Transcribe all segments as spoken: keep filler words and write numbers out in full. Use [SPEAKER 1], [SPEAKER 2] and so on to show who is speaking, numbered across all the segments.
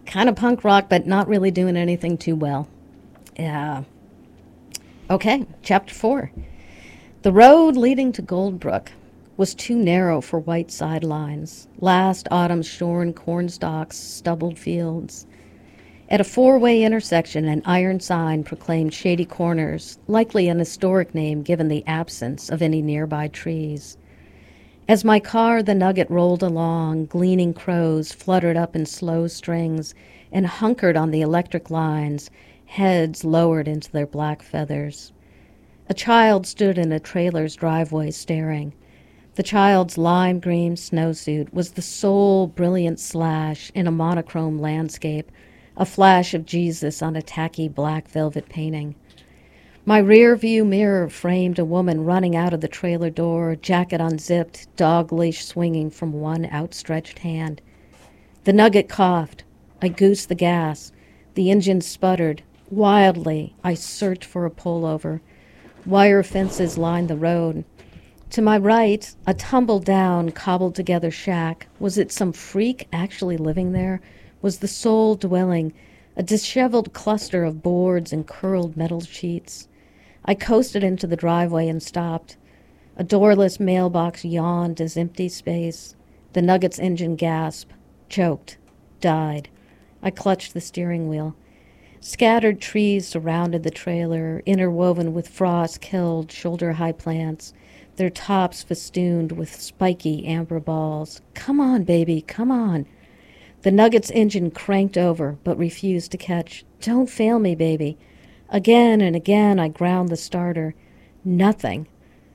[SPEAKER 1] Kind of punk rock, but not really doing anything too well. Yeah. Okay, chapter four. The road leading to Goldbrook was too narrow for white sidelines, last autumn's shorn cornstalks, stubbled fields. At a four-way intersection, an iron sign proclaimed Shady Corners, likely an historic name given the absence of any nearby trees. As my car, the Nugget, rolled along, gleaning crows fluttered up in slow strings and hunkered on the electric lines, heads lowered into their black feathers. A child stood in a trailer's driveway staring. The child's lime green snowsuit was the sole brilliant slash in a monochrome landscape, a flash of Jesus on a tacky black velvet painting. My rear view mirror framed a woman running out of the trailer door, jacket unzipped, dog leash swinging from one outstretched hand. The Nugget coughed. I goosed the gas. The engine sputtered. Wildly, I searched for a pullover. Wire fences lined the road. To my right, a tumble-down, cobbled-together shack. Was it some freak actually living there? Was the sole dwelling a disheveled cluster of boards and curled metal sheets? I coasted into the driveway and stopped. A doorless mailbox yawned as empty space. The Nugget's engine gasped, choked, died. I clutched the steering wheel. Scattered trees surrounded the trailer, interwoven with frost-killed shoulder-high plants, their tops festooned with spiky amber balls. Come on, baby, come on. The Nugget's engine cranked over, but refused to catch. Don't fail me, baby. Again and again I ground the starter. Nothing.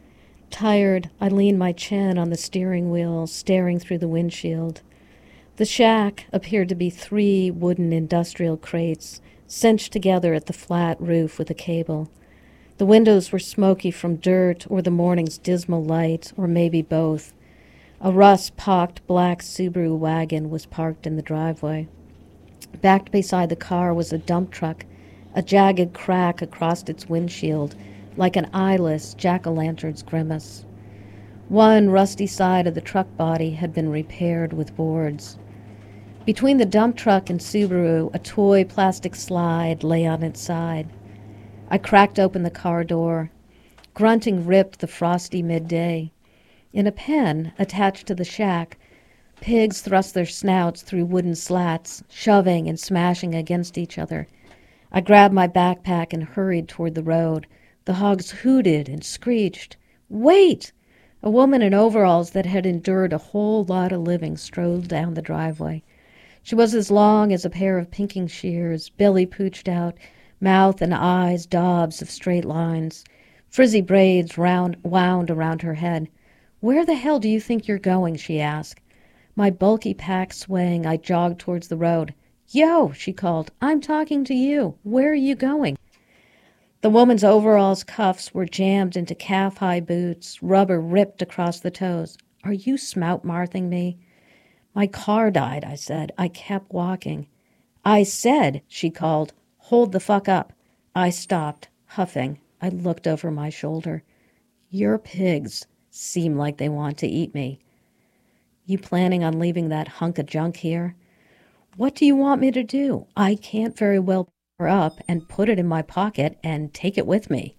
[SPEAKER 1] Tired, I leaned my chin on the steering wheel, staring through the windshield. The shack appeared to be three wooden industrial crates, cinched together at the flat roof with a cable. The windows were smoky from dirt or the morning's dismal light, or maybe both. A rust-pocked black Subaru wagon was parked in the driveway. Backed beside the car was a dump truck, a jagged crack across its windshield, like an eyeless jack-o'-lantern's grimace. One rusty side of the truck body had been repaired with boards. Between the dump truck and Subaru, a toy plastic slide lay on its side. I cracked open the car door. Grunting ripped the frosty midday. In a pen attached to the shack, pigs thrust their snouts through wooden slats, shoving and smashing against each other. I grabbed my backpack and hurried toward the road. The hogs hooted and screeched. Wait! A woman in overalls that had endured a whole lot of living strode down the driveway. She was as long as a pair of pinking shears, belly pooched out, mouth and eyes daubs of straight lines. Frizzy braids round, wound around her head. Where the hell do you think you're going? She asked. My bulky pack swaying, I jogged towards the road. Yo, she called. I'm talking to you. Where are you going? The woman's overalls cuffs were jammed into calf-high boots, rubber ripped across the toes. Are you smout-marthing me? My car died, I said. I kept walking. I said, she called, hold the fuck up. I stopped, huffing. I looked over my shoulder. Your pigs seem like they want to eat me. You planning on leaving that hunk of junk here? What do you want me to do? I can't very well pick her up and put it in my pocket and take it with me.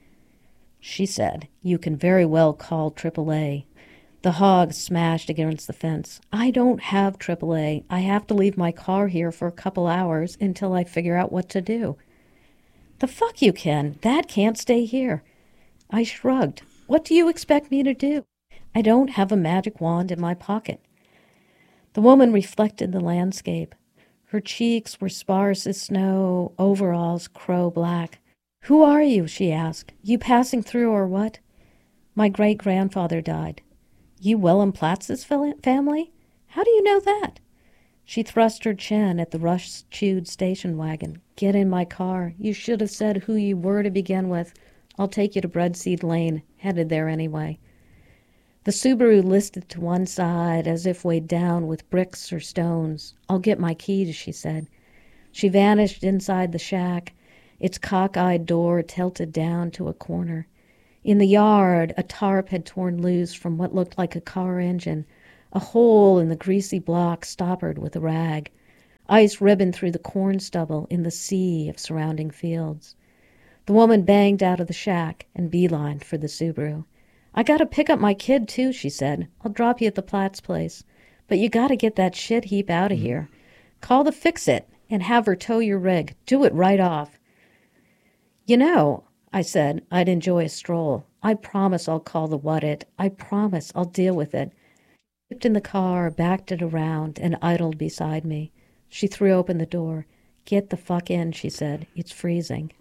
[SPEAKER 1] She said, you can very well call triple A. The hog smashed against the fence. I don't have triple A. I have to leave my car here for a couple hours until I figure out what to do. The fuck you can. That can't stay here. I shrugged. What do you expect me to do? I don't have a magic wand in my pocket. The woman reflected the landscape. Her cheeks were sparse as snow, overalls crow-black. Who are you? She asked. You passing through or what? My great-grandfather died. You Willem Platz's family? How do you know that? She thrust her chin at the rust-chewed station wagon. Get in my car. You should have said who you were to begin with. I'll take you to Breadseed Lane. Headed there anyway. The Subaru listed to one side as if weighed down with bricks or stones. I'll get my keys, she said. She vanished inside the shack, its cockeyed door tilted down to a corner. In the yard, a tarp had torn loose from what looked like a car engine, a hole in the greasy block stoppered with a rag. ice ribbon through the corn stubble in the sea of surrounding fields. The woman banged out of the shack and beelined for the Subaru. "I gotta pick up my kid, too," she said. "I'll drop you at the Platts place. But you gotta get that shit heap out of mm-hmm. here. Call the Fix-It and have her tow your rig. Do it right off." "You know," I said, "I'd enjoy a stroll. I promise I'll call the What-It. I promise I'll deal with it." She dipped in the car, backed it around, and idled beside me. She threw open the door. "Get the fuck in," she said. "It's freezing."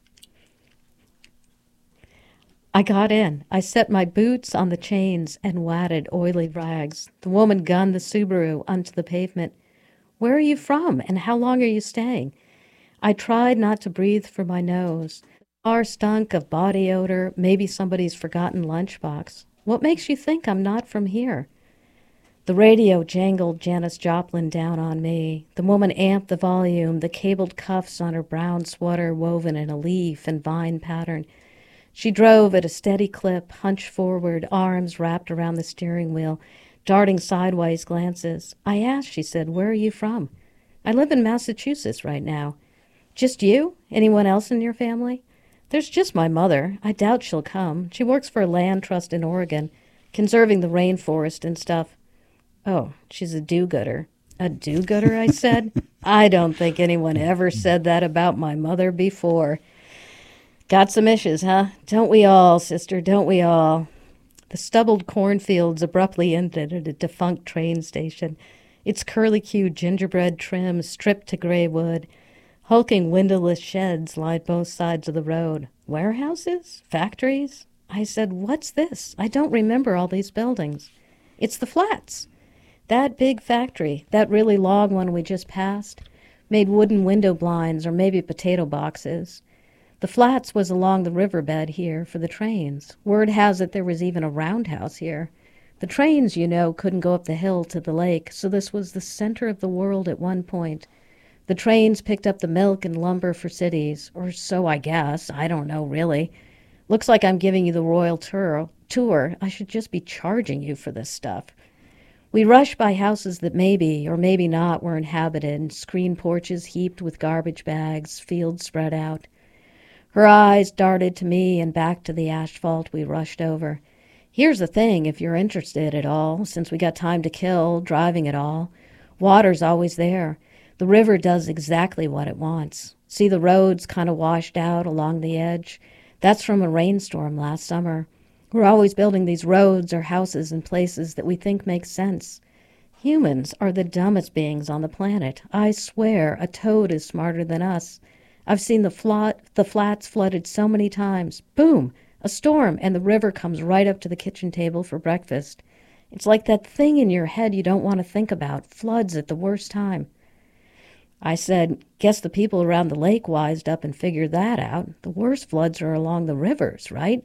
[SPEAKER 1] I got in. I set my boots on the chains and wadded oily rags. The woman gunned the Subaru onto the pavement. "Where are you from, and how long are you staying?" I tried not to breathe for my nose. The car stunk of body odor, maybe somebody's forgotten lunchbox. "What makes you think I'm not from here?" The radio jangled Janis Joplin down on me. The woman amped the volume, the cabled cuffs on her brown sweater woven in a leaf and vine pattern. She drove at a steady clip, hunched forward, arms wrapped around the steering wheel, darting sideways glances. I asked, she said, "Where are you from?" "I live in Massachusetts right now." "Just you? Anyone else in your family?" "There's just my mother. I doubt she'll come. She works for a land trust in Oregon, conserving the rainforest and stuff." "Oh, she's a do-gooder." "A do-gooder," I said. "I don't think anyone ever said that about my mother before." "Got some issues, huh? Don't we all, sister, don't we all?" The stubbled cornfields abruptly ended at a defunct train station, its curly-cued gingerbread trim stripped to gray wood. Hulking windowless sheds lined both sides of the road. Warehouses? Factories? I said, "What's this? I don't remember all these buildings." "It's the Flats. That big factory, that really long one we just passed, made wooden window blinds or maybe potato boxes. The Flats was along the riverbed here for the trains. Word has it there was even a roundhouse here. The trains, you know, couldn't go up the hill to the lake, so this was the center of the world at one point. The trains picked up the milk and lumber for cities, or so I guess. I don't know, really. Looks like I'm giving you the royal tour. Tour. I should just be charging you for this stuff. We rushed by houses that maybe, or maybe not, were inhabited, screen porches heaped with garbage bags, fields spread out. Her eyes darted to me and back to the asphalt we rushed over. "Here's the thing, if you're interested at all, since we got time to kill, driving at all. Water's always there. The river does exactly what it wants. See the roads kind of washed out along the edge? That's from a rainstorm last summer. We're always building these roads or houses in places that we think make sense. Humans are the dumbest beings on the planet. I swear a toad is smarter than us. I've seen the, flat, the flats flooded so many times. Boom! A storm, and the river comes right up to the kitchen table for breakfast. It's like that thing in your head you don't want to think about, floods at the worst time." I said, "Guess the people around the lake wised up and figured that out. The worst floods are along the rivers, right?"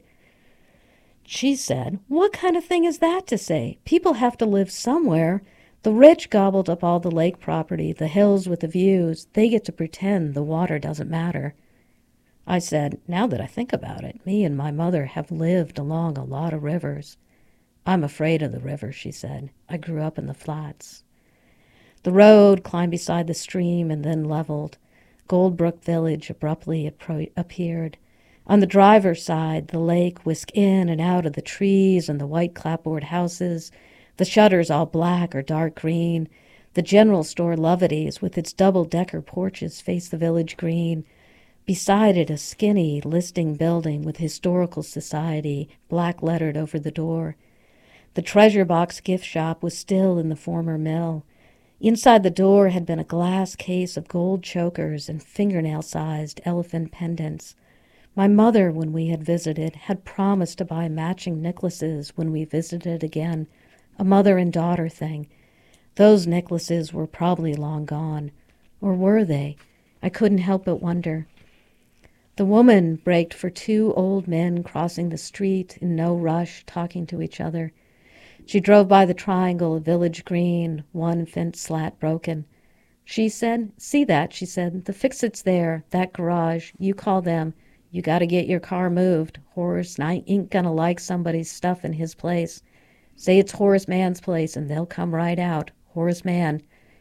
[SPEAKER 1] She said, "What kind of thing is that to say? People have to live somewhere. The rich gobbled up all the lake property, the hills with the views. They get to pretend the water doesn't matter." I said, "Now that I think about it, me and my mother have lived along a lot of rivers." "I'm afraid of the river," she said. "I grew up in the Flats." The road climbed beside the stream and then leveled. Goldbrook Village abruptly appro- appeared. On the driver's side, the lake whisked in and out of the trees and the white clapboard houses, the shutters all black or dark green. The general store Lovity's with its double-decker porches faced the village green. Beside it, a skinny, listing building with Historical Society black-lettered over the door. The Treasure Box gift shop was still in the former mill. Inside the door had been a glass case of gold chokers and fingernail-sized elephant pendants. My mother, when we had visited, had promised to buy matching necklaces when we visited again, a mother and daughter thing. Those necklaces were probably long gone. Or were they? I couldn't help but wonder. The woman braked for two old men crossing the street in no rush, talking to each other. She drove by the triangle of Village Green, one fence slat broken. She said, "See that," she said. "The Fix-It's there, that garage. You call them. You got to get your car moved. Horace ain't gonna like somebody's stuff in his place. Say it's Horace Mann's place and they'll come right out. Horace Mann."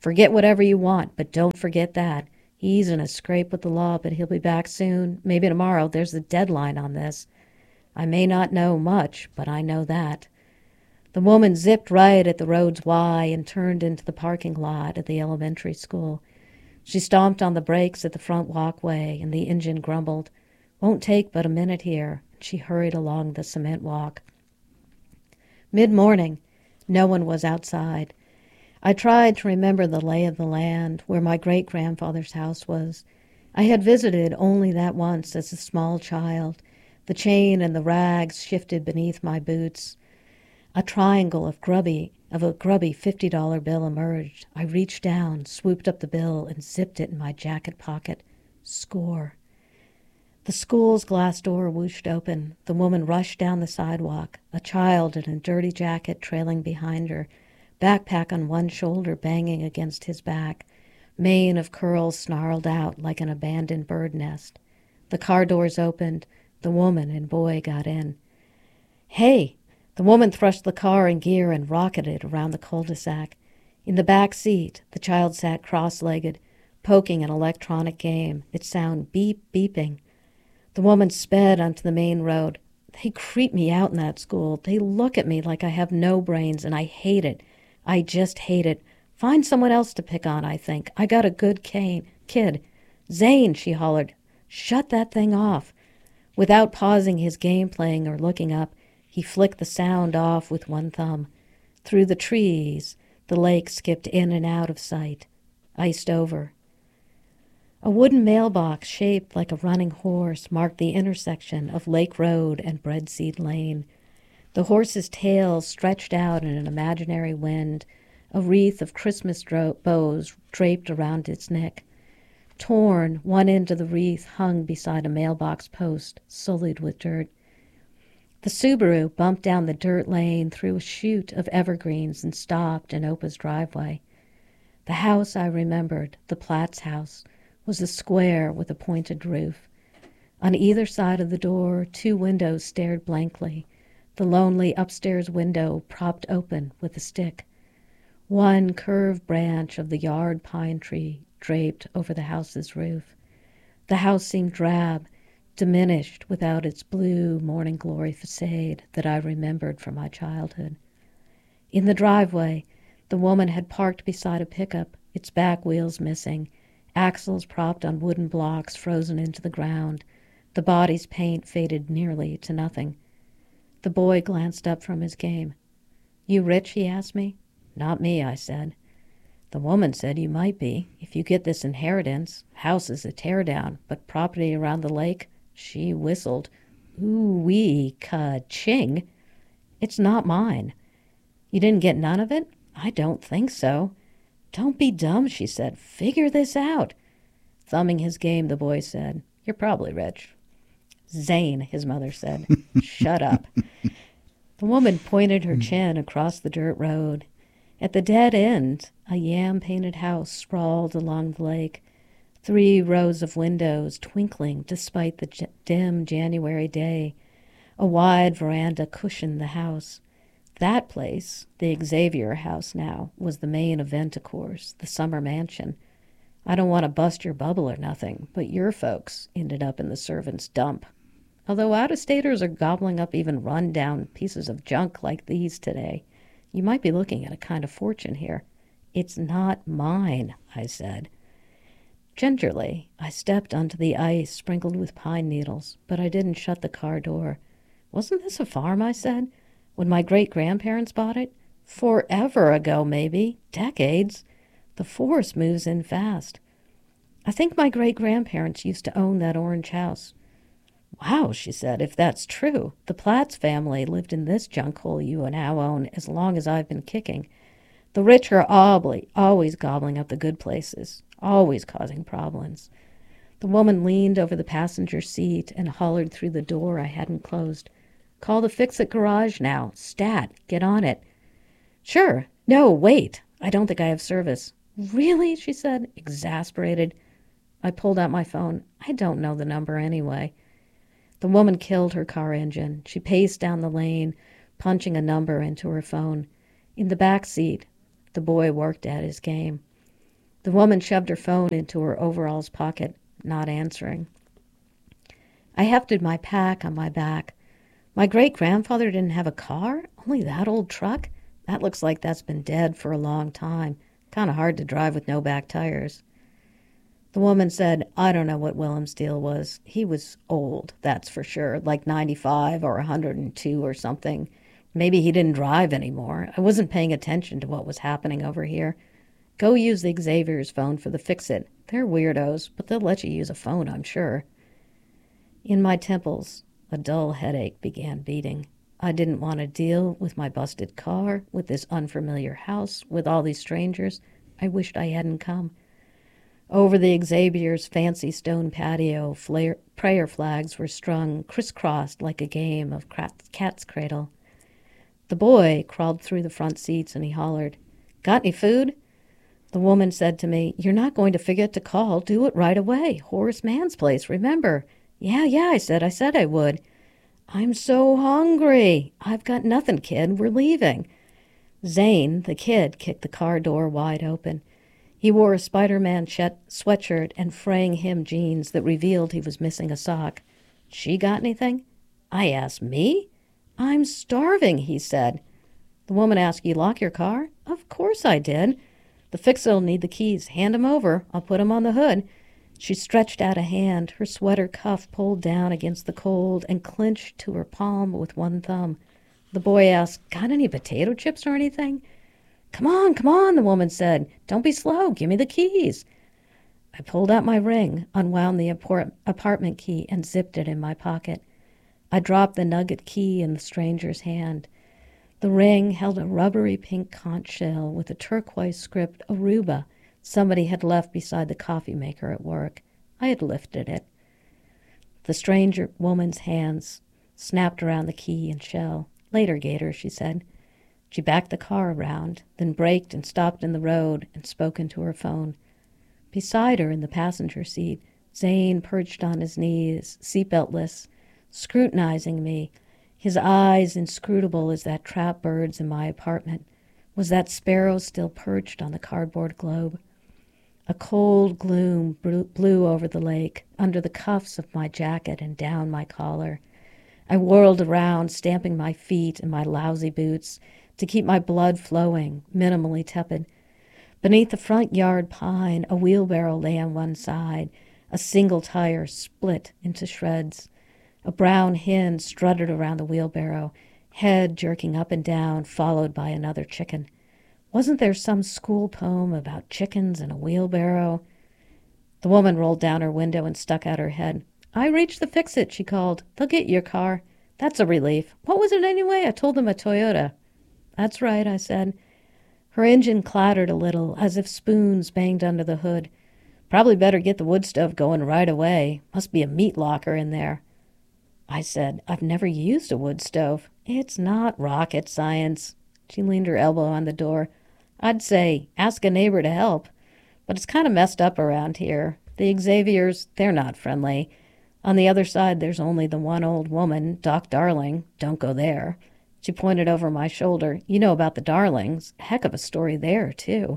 [SPEAKER 1] Forget whatever you want, but don't forget that. He's in a scrape with the law, but he'll be back soon. Maybe tomorrow. There's a deadline on this. I may not know much, but I know that. The woman zipped right at the road's Y and turned into the parking lot at the elementary school. She stomped on the brakes at the front walkway, and the engine grumbled. Won't take but a minute here. She hurried along the cement walk. Mid-morning, no one was outside. I tried to remember the lay of the land, where my great-grandfather's house was. I had visited only that once as a small child. The chain and the rags shifted beneath my boots. A triangle of grubby, of a grubby fifty dollar bill emerged. I reached down, swooped up the bill, and zipped it in my jacket pocket. Score. The school's glass door whooshed open. The woman rushed down the sidewalk, a child in a dirty jacket trailing behind her, backpack on one shoulder banging against his back, mane of curls snarled out like an abandoned bird nest. The car doors opened. The woman and boy got in. Hey! The woman thrust the car in gear and rocketed around the cul-de-sac. In the back seat, the child sat cross-legged, poking an electronic game, its sound beep-beeping. The woman sped onto the main road. They creep me out in that school. They look at me like I have no brains, and I hate it. I just hate it. Find someone else to pick on, I think. I got a good cane, kid. Zane, she hollered. Shut that thing off. Without pausing his game playing or looking up, he flicked the sound off with one thumb. Through the trees, the lake skipped in and out of sight, iced over. A wooden mailbox shaped like a running horse marked the intersection of Lake Road and Breadseed Lane. The horse's tail stretched out in an imaginary wind, a wreath of Christmas dro- bows draped around its neck. Torn, one end of the wreath hung beside a mailbox post, sullied with dirt. The Subaru bumped down the dirt lane through a chute of evergreens and stopped in Opa's driveway. The house I remembered, the Platts house, was a square with a pointed roof. On either side of the door, two windows stared blankly, the lonely upstairs window propped open with a stick. One curved branch of the yard pine tree draped over the house's roof. The house seemed drab, diminished without its blue morning glory facade that I remembered from my childhood. In the driveway, the woman had parked beside a pickup, its back wheels missing, axles propped on wooden blocks frozen into the ground, the body's paint faded nearly to nothing. The boy glanced up from his game. You rich, he asked me. Not me, I said. The woman said you might be, if you get this inheritance. House is a teardown, but property around the lake. She whistled. Ooh-wee, ka-ching. It's not mine. You didn't get none of it? I don't think so. Don't be dumb, she said. Figure this out. Thumbing his game, the boy said, You're probably rich. Zane, his mother said. Shut up. The woman pointed her chin across the dirt road. At the dead end, a yam-painted house sprawled along the lake. Three rows of windows twinkling despite the j- dim January day. A wide veranda cushioned the house. That place, the Xavier house now, was the main event, of course, the summer mansion. I don't want to bust your bubble or nothing, but your folks ended up in the servants' dump. Although out-of-staters are gobbling up even run-down pieces of junk like these today, you might be looking at a kind of fortune here. It's not mine, I said. Gingerly, I stepped onto the ice sprinkled with pine needles, but I didn't shut the car door. Wasn't this a farm, I said, when my great-grandparents bought it? Forever ago, maybe. Decades. The force moves in fast. I think my great-grandparents used to own that orange house. Wow, she said, if that's true. The Platts family lived in this junk hole you now own as long as I've been kicking. The rich are always, always gobbling up the good places, always causing problems. The woman leaned over the passenger seat and hollered through the door I hadn't closed. Call the Fix-It garage now. Stat, get on it. Sure. No, wait. I don't think I have service. Really? She said, exasperated. I pulled out my phone. I don't know the number anyway. The woman killed her car engine. She paced down the lane, punching a number into her phone. In the back seat, the boy worked at his game. The woman shoved her phone into her overalls pocket, not answering. I hefted my pack on my back. My great-grandfather didn't have a car? Only that old truck? That looks like that's been dead for a long time. Kind of hard to drive with no back tires. The woman said, I don't know what Willem Steele was. He was old, that's for sure, like ninety-five or one hundred two or something. Maybe he didn't drive anymore. I wasn't paying attention to what was happening over here. Go use the Xavier's phone for the fix-it. They're weirdos, but they'll let you use a phone, I'm sure. In my temples, a dull headache began beating. I didn't want to deal with my busted car, with this unfamiliar house, with all these strangers. I wished I hadn't come. Over the Xavier's fancy stone patio, flare, prayer flags were strung crisscrossed like a game of cat's cradle. The boy crawled through the front seats and he hollered, Got any food? The woman said to me, You're not going to forget to call. Do it right away. Horace Mann's place, remember? Yeah, yeah, I said. I said I would. I'm so hungry. I've got nothing, kid. We're leaving. Zane, the kid, kicked the car door wide open. He wore a Spider-Man sweatshirt and fraying hem jeans that revealed he was missing a sock. She got anything? I asked, me? I'm starving, he said. The woman asked, You lock your car? Of course I did. The fixer'll need the keys. Hand 'em over. I'll put 'em on the hood. She stretched out a hand, her sweater cuff pulled down against the cold and clenched to her palm with one thumb. The boy asked, Got any potato chips or anything? Come on, come on, the woman said. Don't be slow. Give me the keys. I pulled out my ring, unwound the apartment key, and zipped it in my pocket. I dropped the nugget key in the stranger's hand. The ring held a rubbery pink conch shell with a turquoise script Aruba somebody had left beside the coffee maker at work. I had lifted it. The stranger woman's hands snapped around the key and shell. Later, Gator, she said. She backed the car around, then braked and stopped in the road and spoke into her phone. Beside her in the passenger seat, Zane perched on his knees, seatbeltless, scrutinizing me, his eyes inscrutable as that trap bird's in my apartment. Was that sparrow still perched on the cardboard globe? A cold gloom blew over the lake, under the cuffs of my jacket and down my collar. I whirled around, stamping my feet in my lousy boots to keep my blood flowing, minimally tepid. Beneath the front yard pine, a wheelbarrow lay on one side, a single tire split into shreds. A brown hen strutted around the wheelbarrow, head jerking up and down, followed by another chicken. Wasn't there some school poem about chickens and a wheelbarrow? The woman rolled down her window and stuck out her head. I reached the fix-it, she called. They'll get your car. That's a relief. What was it anyway? I told them a Toyota. That's right, I said. Her engine clattered a little, as if spoons banged under the hood. Probably better get the wood stove going right away. Must be a meat locker in there. I said, I've never used a wood stove. It's not rocket science. She leaned her elbow on the door. I'd say, ask a neighbor to help. But it's kind of messed up around here. The Xaviers, they're not friendly. On the other side, there's only the one old woman, Doc Darling. Don't go there. She pointed over my shoulder. You know about the Darlings. Heck of a story there, too.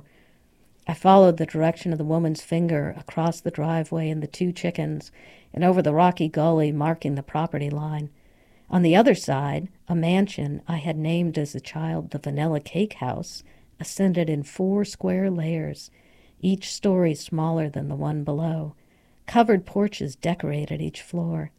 [SPEAKER 1] I followed the direction of the woman's finger across the driveway and the two chickens, and over the rocky gully marking the property line. On the other side, a mansion I had named as a child the Vanilla Cake House ascended in four square layers, each story smaller than the one below. Covered porches decorated each floor.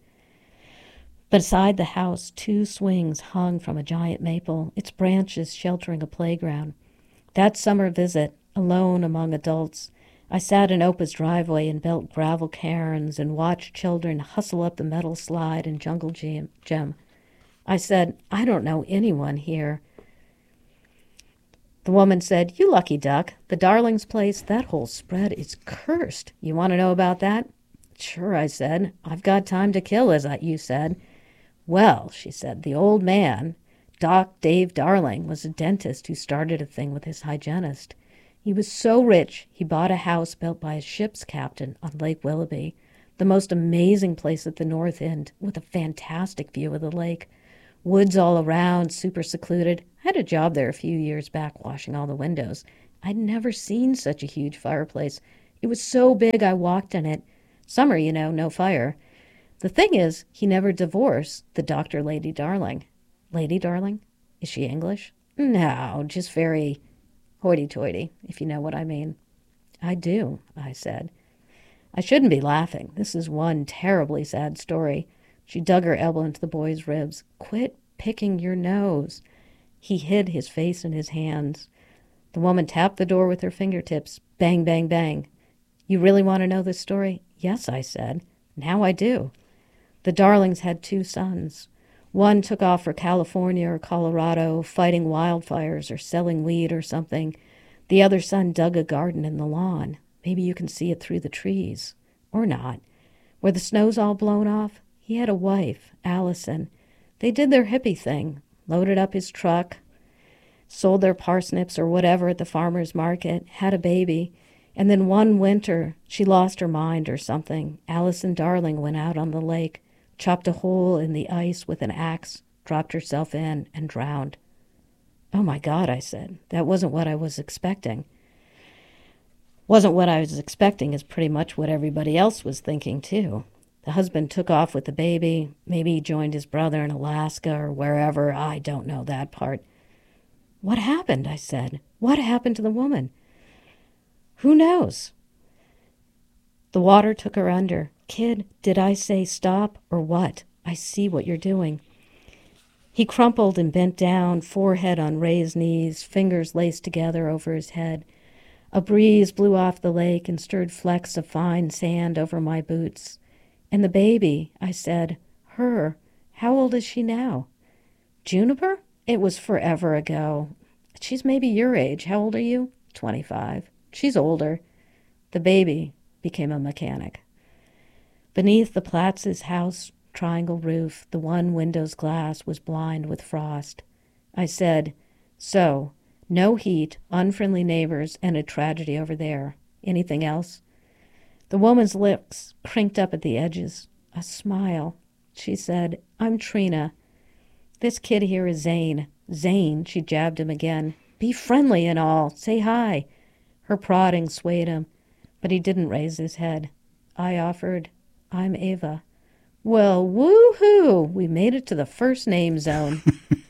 [SPEAKER 1] Beside the house, two swings hung from a giant maple, its branches sheltering a playground. That summer visit, alone among adults, I sat in Opa's driveway and built gravel cairns and watched children hustle up the metal slide and jungle gym. I said, I don't know anyone here. The woman said, You lucky duck. The Darling's place, that whole spread is cursed. You want to know about that? Sure, I said. I've got time to kill, as you said. Well, she said, the old man, Doc Dave Darling, was a dentist who started a thing with his hygienist. He was so rich, he bought a house built by a ship's captain on Lake Willoughby, the most amazing place at the north end, with a fantastic view of the lake. Woods all around, super secluded. I had a job there a few years back, washing all the windows. I'd never seen such a huge fireplace. It was so big I walked in it. Summer, you know, no fire. The thing is, he never divorced the Doctor Lady Darling. Lady Darling? Is she English? No, just very hoity-toity, if you know what I mean. I do, I said. I shouldn't be laughing. This is one terribly sad story. She dug her elbow into the boy's ribs. Quit picking your nose. He hid his face in his hands. The woman tapped the door with her fingertips. Bang, bang, bang. You really want to know this story? Yes, I said. Now I do. The Darlings had two sons. One took off for California or Colorado, fighting wildfires or selling weed or something. The other son dug a garden in the lawn. Maybe you can see it through the trees. Or not. Where the snow's all blown off, he had a wife, Allison. They did their hippie thing, loaded up his truck, sold their parsnips or whatever at the farmer's market, had a baby, and then one winter she lost her mind or something. Allison Darling went out on the lake, chopped a hole in the ice with an axe, dropped herself in, and drowned. Oh, my God, I said. That wasn't what I was expecting. Wasn't what I was expecting is pretty much what everybody else was thinking, too. The husband took off with the baby. Maybe he joined his brother in Alaska or wherever. I don't know that part. What happened? I said. What happened to the woman? Who knows? The water took her under. Kid, did I say stop or what? I see what you're doing. He crumpled and bent down, forehead on raised knees, fingers laced together over his head. A breeze blew off the lake and stirred flecks of fine sand over my boots. And the baby, I said, her, how old is she now? Juniper? It was forever ago. She's maybe your age. How old are you? Twenty-five. She's older. The baby became a mechanic. Beneath the Platz's house triangle roof, the one window's glass was blind with frost. I said, so, no heat, unfriendly neighbors, and a tragedy over there. Anything else? The woman's lips crinked up at the edges. A smile. She said, I'm Trina. This kid here is Zane. Zane, she jabbed him again. Be friendly and all. Say hi. Her prodding swayed him, but he didn't raise his head. I offered, I'm Ava. Well, woo-hoo! We made it to the first name zone.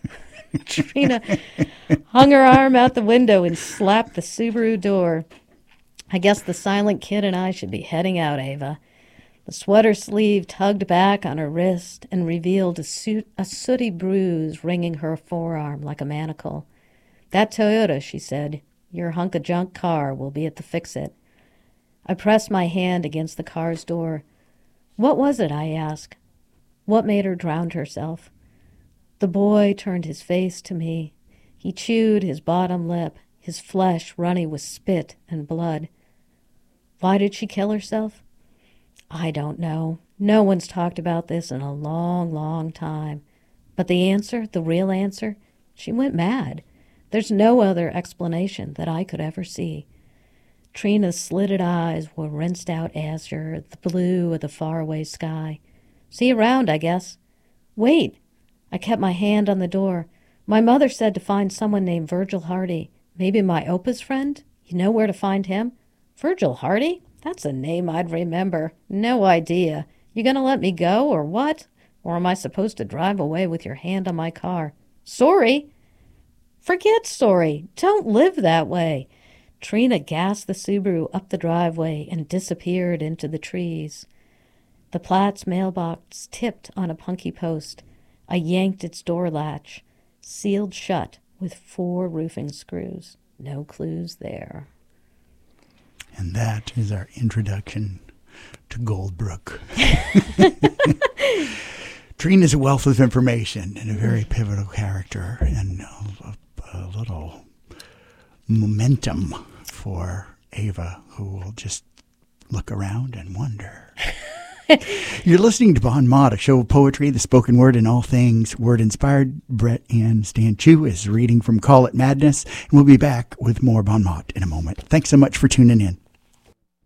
[SPEAKER 1] Trina hung her arm out the window and slapped the Subaru door. I guess the silent kid and I should be heading out, Ava. The sweater sleeve tugged back on her wrist and revealed a, suit, a sooty bruise ringing her forearm like a manacle. That Toyota, she said, your hunk-of-junk car will be at the fix-it. I pressed my hand against the car's door. What was it, I asked. What made her drown herself? The boy turned his face to me. He chewed his bottom lip, his flesh runny with spit and blood. Why did she kill herself? I don't know. No one's talked about this in a long, long time. But the answer, the real answer, she went mad. There's no other explanation that I could ever see. Trina's slitted eyes were rinsed out azure, the blue of the faraway sky. See you around, I guess. Wait. I kept my hand on the door. My mother said to find someone named Virgil Hardy. Maybe my Opa's friend? You know where to find him? Virgil Hardy? That's a name I'd remember. No idea. You gonna let me go, or what? Or am I supposed to drive away with your hand on my car? Sorry. Forget sorry. Don't live that way. Trina gassed the Subaru up the driveway and disappeared into the trees. The Platts mailbox tipped on a punky post. I yanked its door latch, sealed shut with four roofing screws. No clues there.
[SPEAKER 2] And that is our introduction to Goldbrook. Trina's a wealth of information and a very pivotal character and a, a little momentum for Ava, who will just look around and wonder. You're listening to Bon Mot, a show of poetry, the spoken word, and all things word-inspired. Brett Ann Stan Chu is reading from Call It Madness, and we'll be back with more Bon Mot in a moment. Thanks so much for tuning in.